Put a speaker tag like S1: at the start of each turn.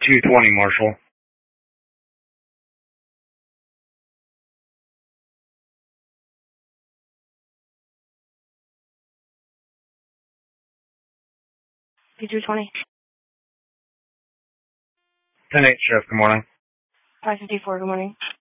S1: 220, Marshall.
S2: P220.
S1: 10-8, Chef, good morning.
S2: 554, good morning.